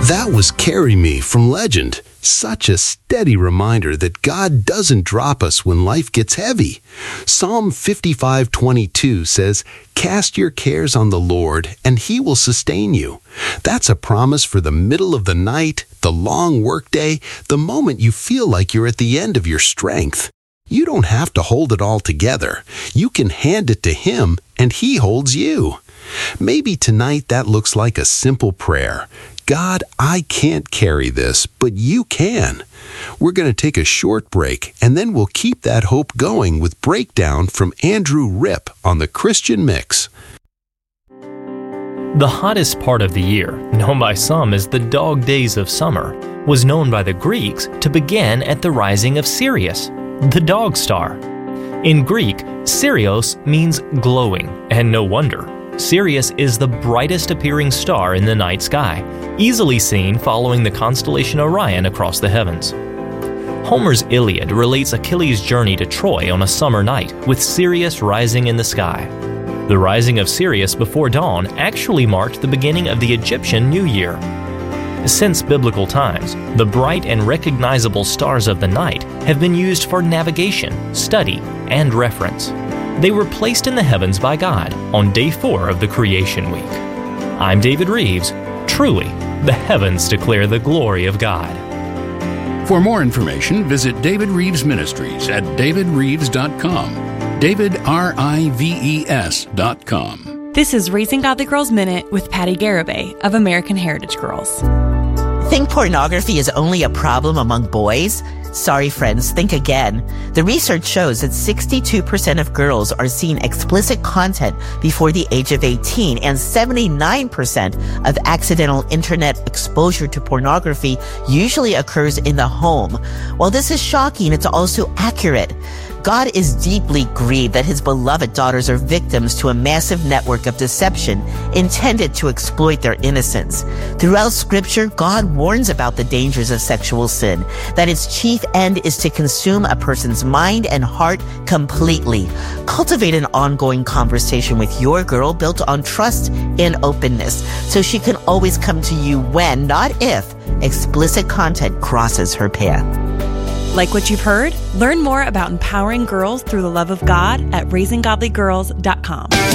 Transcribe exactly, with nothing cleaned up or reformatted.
That was Carry Me from Legend. Such a steady reminder that God doesn't drop us when life gets heavy. Psalm fifty-five twenty-two says, "Cast your cares on the Lord, and He will sustain you." That's a promise for the middle of the night, the long workday, the moment you feel like you're at the end of your strength. You don't have to hold it all together. You can hand it to Him, and He holds you. Maybe tonight that looks like a simple prayer. God, I can't carry this, but You can. We're going to take a short break, and then we'll keep that hope going with Breakdown from Andrew Ripp on the Christian Mix. The hottest part of the year, known by some as the dog days of summer, was known by the Greeks to begin at the rising of Sirius, the dog star. In Greek, Sirios means glowing, and no wonder. Sirius is the brightest appearing star in the night sky, easily seen following the constellation Orion across the heavens. Homer's Iliad relates Achilles' journey to Troy on a summer night, with Sirius rising in the sky. The rising of Sirius before dawn actually marked the beginning of the Egyptian New Year. Since biblical times, the bright and recognizable stars of the night have been used for navigation, study, and reference. They were placed in the heavens by God on day four of the creation week. I'm David Reeves. Truly, the heavens declare the glory of God. For more information, visit David Reeves Ministries at david reeves dot com. David, R I V E S dot com. This is Raising Godly Girls Minute with Patty Garibay of American Heritage Girls. Think pornography is only a problem among boys? Sorry, friends, think again. The research shows that sixty-two percent of girls are seeing explicit content before the age of eighteen, and seventy-nine percent of accidental internet exposure to pornography usually occurs in the home. While this is shocking, it's also accurate. God is deeply grieved that His beloved daughters are victims to a massive network of deception intended to exploit their innocence. Throughout Scripture, God warns about the dangers of sexual sin, that its chief end is to consume a person's mind and heart completely. Cultivate an ongoing conversation with your girl built on trust and openness, so she can always come to you when, not if, explicit content crosses her path. Like what you've heard? Learn more about empowering girls through the love of God at raising godly girls dot com.